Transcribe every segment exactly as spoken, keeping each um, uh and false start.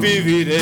viviré.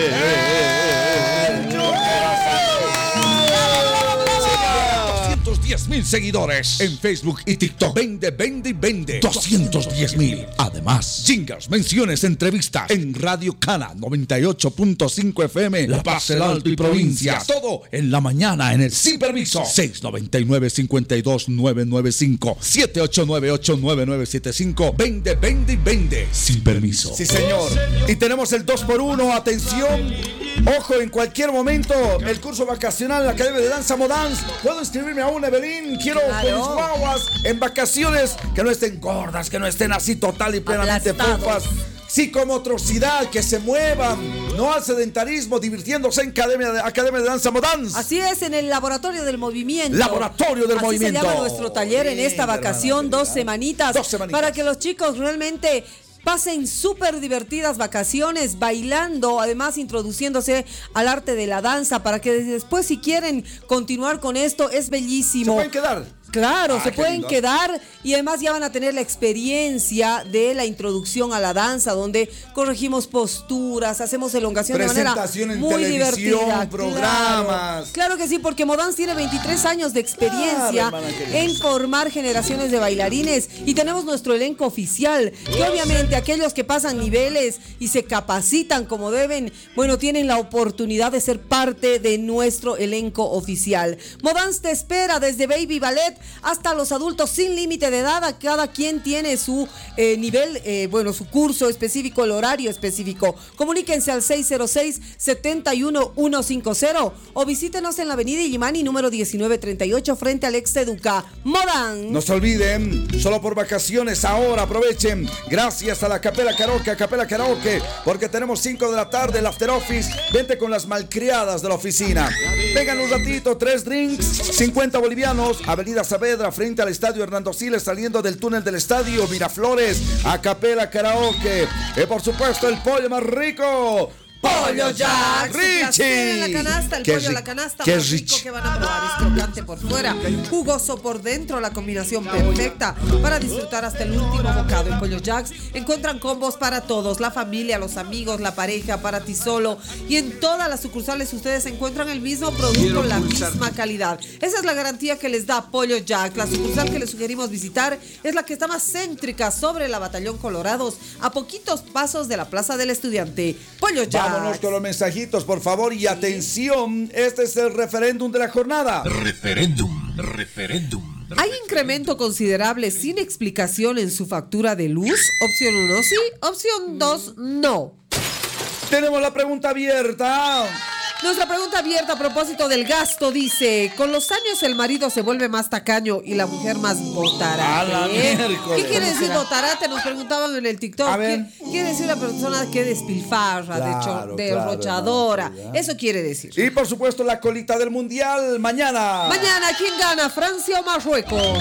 doscientos diez mil seguidores en Facebook y TikTok. Vende, vende y vende. doscientos diez mil. Además, jingles, menciones, entrevistas en Radio Cana noventa y ocho punto cinco F M, La Paz, el Alto y provincia. Todo en la mañana en el Sin Permiso. seis noventa y nueve, cincuenta y dos, novecientos noventa y cinco, siete ocho nueve ocho, nueve nueve siete cinco. Vende, vende y vende. Sin Permiso. Sí, señor. Y tenemos el dos por uno. Atención. Ojo, en cualquier momento, el curso vacacional en la Academia de Danza Modans. ¿Puedo inscribirme aún, Evelyn? Quiero Claro. con mis guaguas en vacaciones que no estén gordas, que no estén así total y plenamente Aplastados. fofas. Sí, con motricidad, que se muevan, no al sedentarismo, divirtiéndose en Academia de, Academia de Danza Modans. Así es, en el Laboratorio del Movimiento. Laboratorio del Así Movimiento. se llama nuestro taller en esta Bien, vacación, hermana, dos ¿verdad? semanitas, Dos semanitas. para que los chicos realmente pasen súper divertidas vacaciones bailando, además introduciéndose al arte de la danza, para que después, si quieren continuar con esto, es ¿Se bellísimo. pueden quedar? Claro, Ah, se qué pueden lindo. quedar y además ya van a tener la experiencia de la introducción a la danza, donde corregimos posturas, hacemos elongación de manera Presentación en muy televisión, divertida. programas. Claro, claro que sí, porque Modans tiene veintitrés años de experiencia Claro, hermana querida. en formar generaciones de bailarines y tenemos nuestro elenco oficial, que obviamente aquellos que pasan niveles y se capacitan como deben, bueno, tienen la oportunidad de ser parte de nuestro elenco oficial. Modans te espera desde Baby Ballet hasta los adultos sin límite de edad. Cada quien tiene su eh, nivel, eh, bueno, su curso específico, el horario específico. Comuníquense al seis cero seis, siete uno uno cinco cero o visítenos en la avenida Illimani número diecinueve treinta y ocho frente al Exeduca. Modans. No se olviden, solo por vacaciones ahora, aprovechen. Gracias a la Capela Karaoke, a Capela Karaoke, porque tenemos cinco de la tarde, el After Office. Vente con las malcriadas de la oficina. Vengan un ratito, tres drinks, cincuenta bolivianos, Avenida Saavedra, frente al Estadio Hernando Siles, saliendo del túnel del Estadio Miraflores, a Capela Karaoke. Y por supuesto, el pollo más rico. Pollo Jack, Richie. en la canasta, el Qué pollo en la ri- canasta, qué más rico rich. que van a probar, es crocante por fuera, jugoso por dentro, la combinación perfecta para disfrutar hasta el último bocado. En Pollo Jacks encuentran combos para todos, la familia, los amigos, la pareja, para ti solo, y en todas las sucursales ustedes encuentran el mismo producto, la misma calidad. Esa es la garantía que les da Pollo Jack. La sucursal que les sugerimos visitar es la que está más céntrica sobre la Batallón Colorados, a poquitos pasos de la Plaza del Estudiante. Pollo Jack. Vámonos con los mensajitos, por favor, y atención, este es el referéndum de la jornada. Referéndum, referéndum. ¿Hay incremento considerable sin explicación en su factura de luz? Opción uno, sí. Opción dos, no. Tenemos la pregunta abierta. Nuestra pregunta abierta a propósito del gasto dice: con los años el marido se vuelve más tacaño y la mujer más botarate. A la miércoles. ¿Qué quiere decir botarate? Nos preguntaban en el TikTok. A ver. ¿Qué quiere decir la persona que despilfarra, Claro, de cho- claro, derrochadora? hermano, Eso quiere decir. Y por supuesto, la colita del mundial mañana. Mañana, ¿quién gana? ¿Francia o Marruecos?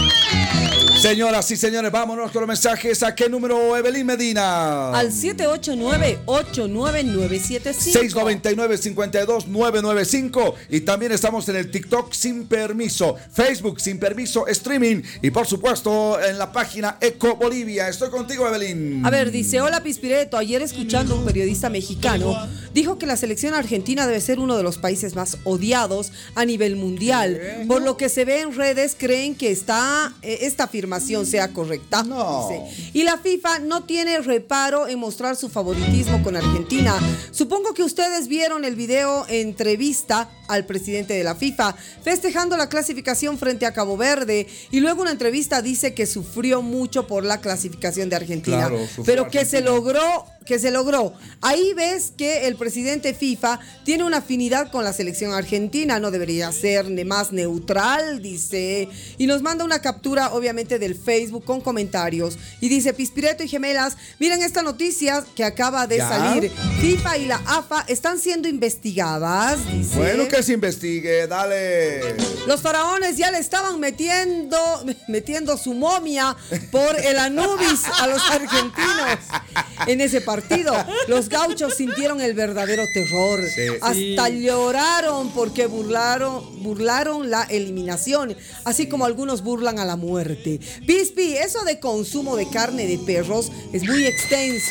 Señoras y señores, vámonos con los mensajes. ¿A qué número, Evelyn Medina? Al siete ocho nueve, ocho nueve nueve siete cinco. seis noventa y nueve, cincuenta y dos, novecientos noventa y cinco. Y también estamos en el TikTok Sin Permiso, Facebook Sin Permiso Streaming y por supuesto en la página Eco Bolivia. Estoy contigo, Evelyn. A ver, dice: hola Pispireto, ayer escuchando a un periodista mexicano, dijo que la selección argentina debe ser uno de los países más odiados a nivel mundial. Por lo que se ve en redes, creen que está eh, esta afirmación sea correcta. No. Dice. Y la FIFA no tiene reparo en mostrar su favoritismo con Argentina. Supongo que ustedes vieron el video entrevista al presidente de la FIFA festejando la clasificación frente a Cabo Verde, y luego una entrevista dice que sufrió mucho por la clasificación de Argentina, Claro, sufrió pero que Argentina. se logró que se logró. Ahí ves que el presidente FIFA tiene una afinidad con la selección argentina, no debería ser ni más neutral, dice. Y nos manda una captura, obviamente, del Facebook con comentarios. Y dice: Pispireto y gemelas, miren esta noticia que acaba de ¿Ya? salir. FIFA y la A F A están siendo investigadas, dice. Bueno, que se investigue, dale. Los faraones ya le estaban metiendo, metiendo su momia por el Anubis a los argentinos en ese partido. Los gauchos sintieron el verdadero terror. Sí. Hasta lloraron porque burlaron, burlaron la eliminación, así como algunos burlan a la muerte. Pispi, eso de consumo de carne de perros es muy extenso.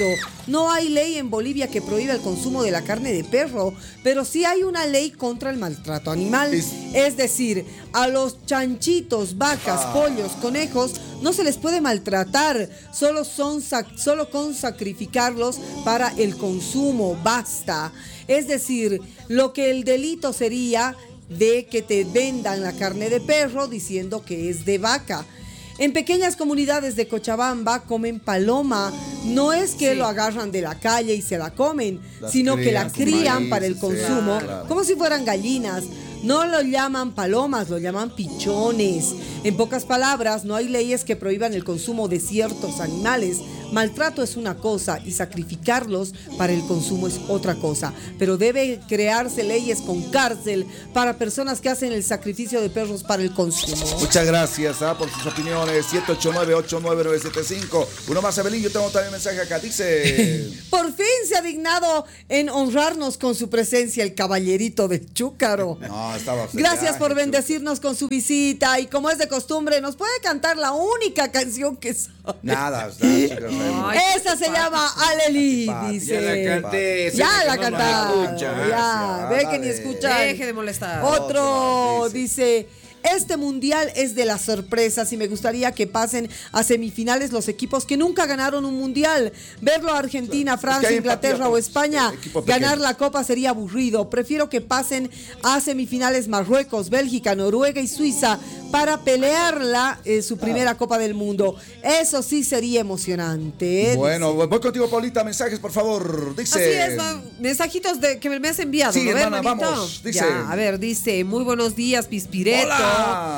No hay ley en Bolivia que prohíba el consumo de la carne de perro, pero sí hay una ley contra el maltrato animal. Es, es decir, a los chanchitos, vacas, ah. pollos, conejos, no se les puede maltratar, solo, son, solo con sacrificarlos para el consumo, basta. Es decir, lo que el delito sería de que te vendan la carne de perro diciendo que es de vaca. En pequeñas comunidades de Cochabamba comen paloma. No es que sí. lo agarran de la calle y se la comen, Las sino crían, que la crían maíz, para el consumo, claro. como si fueran gallinas. No lo llaman palomas, lo llaman pichones. En pocas palabras, no hay leyes que prohíban el consumo de ciertos animales. Maltrato es una cosa y sacrificarlos para el consumo es otra cosa. Pero debe crearse leyes con cárcel para personas que hacen el sacrificio de perros para el consumo. Muchas gracias ¿eh? por sus opiniones. siete ocho nueve, ocho nueve nueve siete cinco. Uno más, Evelyn, yo tengo también un mensaje acá. Dice... Por fin se ha dignado en honrarnos con su presencia el caballerito del Chúcaro. No, estaba Gracias por bendecirnos con su visita y como es de costumbre, nos puede cantar la única canción que sabe. Nada, está, chicos. Ay, esa se llama Aleli, dice. Ya la canté. Ya la cantaste. No ya, ve que ni escucha. Deje de molestar. Otro dice... Este mundial es de las sorpresas y me gustaría que pasen a semifinales los equipos que nunca ganaron un mundial. Verlo a Argentina, Francia, Inglaterra o España ganar la copa sería aburrido. Prefiero que pasen a semifinales Marruecos, Bélgica, Noruega y Suiza para pelearla eh, su primera ah. Copa del Mundo. Eso sí sería emocionante. ¿eh? Bueno, voy contigo, Paulita. Mensajes, por favor. Dice. Así es, ¿no? Mensajitos de, que me has enviado. Sí, ¿no? hermana, vamos. Dice. Ya, a ver, dice, muy buenos días, Pispireto. Hola.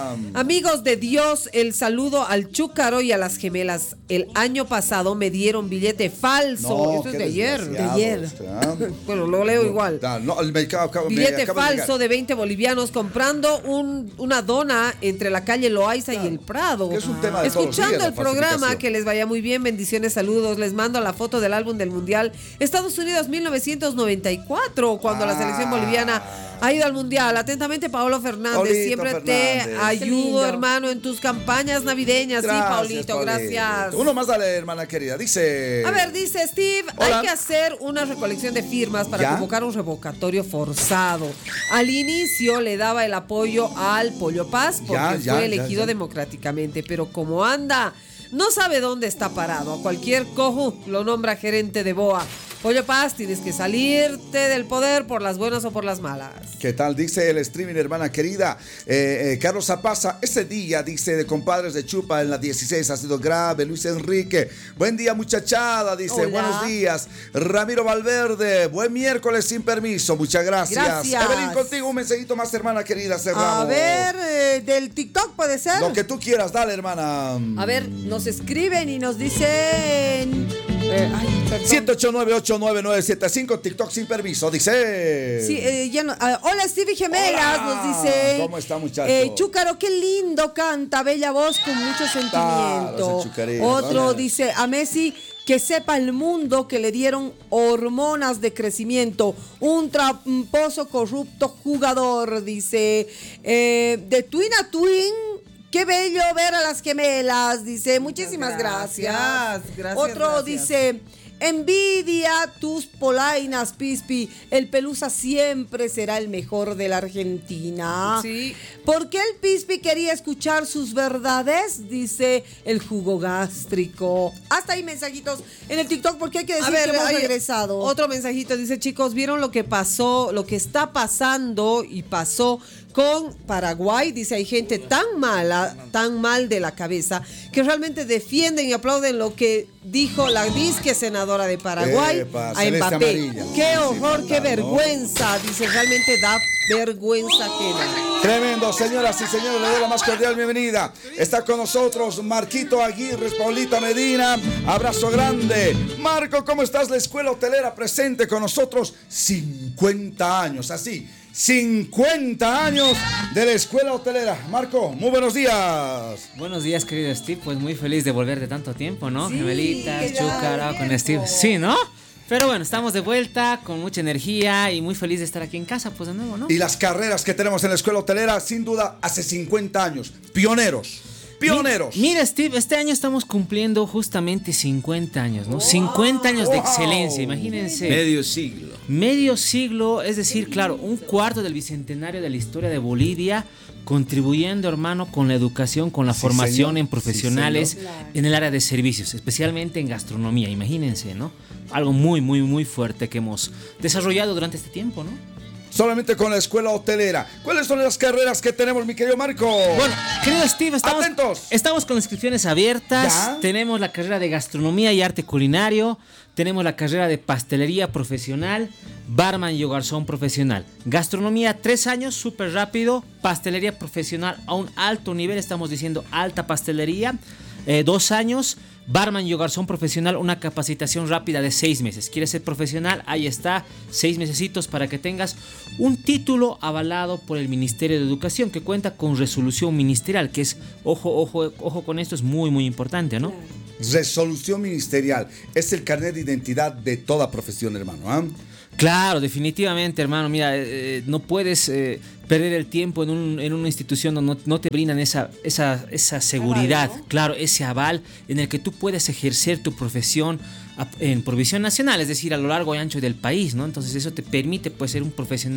Amigos de Dios, el saludo al Chúcaro y a las gemelas. El año pasado me dieron billete falso. No, Eso es de ayer. De ayer. Bueno, lo leo igual. No, no, el mercado, billete falso de, de veinte bolivianos comprando un, una dona entre la calle Loaiza claro. y el Prado. Es un tema de Escuchando todos los días, el programa, que les vaya muy bien. Bendiciones, saludos. Les mando la foto del álbum del Mundial Estados Unidos mil novecientos noventa y cuatro, cuando ah. la selección boliviana ha ido al Mundial. Atentamente, Paolo Fernández. Paulito Siempre Fernández. Te ayudo, hermano, en tus campañas navideñas. Gracias, sí, Paulito, Paulito, gracias. Uno más, dale, hermana querida. Dice... A ver, dice Steve, Hola. Hay que hacer una recolección de firmas para ¿Ya? convocar un revocatorio forzado. Al inicio le daba el apoyo al Pollo Paz porque ya, ya, fue elegido ya, ya. democráticamente, pero como anda, no sabe dónde está parado. A cualquier cojo lo nombra gerente de B O A. Pollo Paz, tienes que salirte del poder por las buenas o por las malas. ¿Qué tal? Dice el streaming, hermana querida. Eh, eh, Carlos Zapaza, ese día, dice, de compadres de Chupa en la dieciséis ha sido grave. Luis Enrique, buen día, muchachada, dice, Hola. Buenos días. Ramiro Valverde, buen miércoles sin permiso, muchas gracias. Gracias. Evelyn, contigo un mensajito más, hermana querida, cerramos. A ver, eh, del TikTok puede ser. Lo que tú quieras, dale, hermana. A ver, nos escriben y nos dicen... Eh, ay, siete ocho nueve, ocho nueve nueve siete cinco, TikTok sin permiso, dice. Sí, eh, ya no, uh, hola Stevie Gemelas, hola. Nos dice. ¿Cómo está, muchacho? Eh, Chúcaro, qué lindo canta, bella voz con mucho sentimiento. Claro, Otro vale. Dice, a Messi, que sepa el mundo que le dieron hormonas de crecimiento. Un tramposo, corrupto jugador, dice. Eh, de Twin a Twin. Qué bello ver a las gemelas, dice. Muchísimas gracias. Gracias. gracias Otro gracias. Dice, envidia tus polainas, Pispi. El Pelusa siempre será el mejor de la Argentina. Sí. ¿Por qué el Pispi quería escuchar sus verdades? Dice el jugo gástrico. Hasta ahí mensajitos en el TikTok porque hay que decir a ver, que hemos regresado. Otro mensajito dice, chicos, ¿vieron lo que pasó, lo que está pasando y pasó con Paraguay? Dice, hay gente tan mala, tan mal de la cabeza, que realmente defienden y aplauden lo que dijo la disque senadora de Paraguay Epa, a Mbappé. Amarilla. Qué horror, qué vergüenza. Dice, realmente da vergüenza que da. Tremendo, señoras y señores, le doy la más cordial bienvenida. Está con nosotros Marquito Aguirre, Paulita Medina. Abrazo grande. Marco, ¿cómo estás? La Escuela Hotelera presente con nosotros cincuenta años, así. cincuenta años de la Escuela Hotelera. Marco, muy buenos días. Buenos días, querido Steve. Pues muy feliz de volver de tanto tiempo, ¿no? Sí, Gemelitas, Chúcaro, con Steve. Sí, ¿no? Pero bueno, estamos de vuelta con mucha energía y muy feliz de estar aquí en casa, pues de nuevo, ¿no? Y las carreras que tenemos en la Escuela Hotelera, sin duda, hace cincuenta años. Pioneros. Pioneros. Mi- Mira, Steve, este año estamos cumpliendo justamente cincuenta años, ¿no? cincuenta años de Wow. excelencia, imagínense. Medio siglo. Medio siglo, es decir, claro, un cuarto del bicentenario de la historia de Bolivia, contribuyendo, hermano, con la educación, con la Sí, formación señor. en profesionales Sí, señor. en el área de servicios, especialmente en gastronomía, imagínense, ¿no? Algo muy, muy, muy fuerte que hemos desarrollado durante este tiempo, ¿no? Solamente con la escuela hotelera. ¿Cuáles son las carreras que tenemos, mi querido Marco? Bueno, querido Steve, estamos, Atentos. estamos con inscripciones abiertas. Ya. Tenemos la carrera de gastronomía y arte culinario. Tenemos la carrera de pastelería profesional, barman y garzón profesional. Gastronomía, tres años, súper rápido. Pastelería profesional a un alto nivel, estamos diciendo alta pastelería. Eh, dos años. Barman y garzón profesional, una capacitación rápida de seis meses. ¿Quieres ser profesional? Ahí está, seis mesecitos para que tengas un título avalado por el Ministerio de Educación que cuenta con resolución ministerial, que es, ojo, ojo, ojo con esto, es muy, muy importante, ¿no? Resolución ministerial. Es el carnet de identidad de toda profesión, hermano. ¿Ah? Claro, definitivamente, hermano. Mira, eh, no puedes eh, perder el tiempo en, un, en una institución donde no, no te brindan esa, esa, esa seguridad, Aval, ¿no? claro, ese aval en el que tú puedes ejercer tu profesión a- en provisión nacional, es decir, a lo largo y ancho del país, ¿no? Entonces eso te permite, pues, ser un profesional